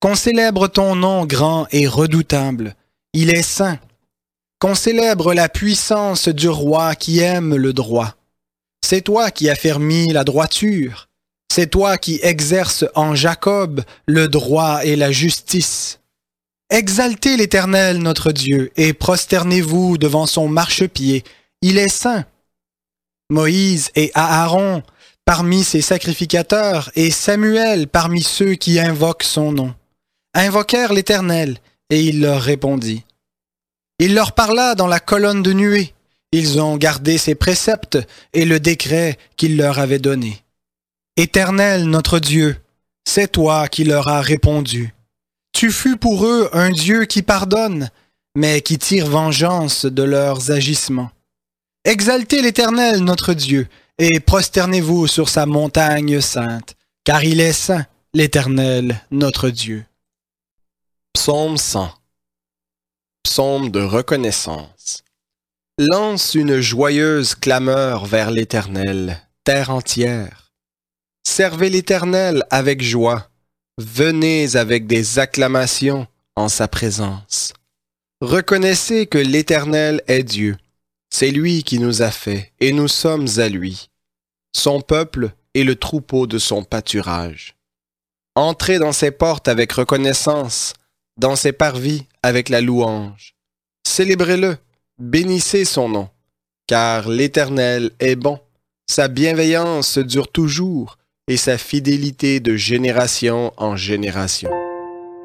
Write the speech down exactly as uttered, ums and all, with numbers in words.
Qu'on célèbre ton nom grand et redoutable. Il est saint. Qu'on célèbre la puissance du roi qui aime le droit. C'est toi qui affermis la droiture. C'est toi qui exerces en Jacob le droit et la justice. Exaltez l'Éternel notre Dieu et prosternez-vous devant son marchepied. Il est saint. Moïse et Aaron parmi ses sacrificateurs et Samuel parmi ceux qui invoquent son nom invoquèrent l'Éternel et il leur répondit. Il leur parla dans la colonne de nuée. Ils ont gardé ses préceptes et le décret qu'il leur avait donné. Éternel notre Dieu, c'est toi qui leur as répondu. Tu fus pour eux un Dieu qui pardonne, mais qui tire vengeance de leurs agissements. Exaltez l'Éternel notre Dieu, et prosternez-vous sur sa montagne sainte, car il est saint, l'Éternel notre Dieu. Psaume cent. Psaume de reconnaissance. Lance une joyeuse clameur vers l'Éternel, terre entière. Servez l'Éternel avec joie. Venez avec des acclamations en sa présence. Reconnaissez que l'Éternel est Dieu. C'est lui qui nous a fait, et nous sommes à lui. Son peuple est le troupeau de son pâturage. Entrez dans ses portes avec reconnaissance, dans ses parvis avec la louange. Célébrez-le, bénissez son nom, car l'Éternel est bon. Sa bienveillance dure toujours, et sa fidélité de génération en génération.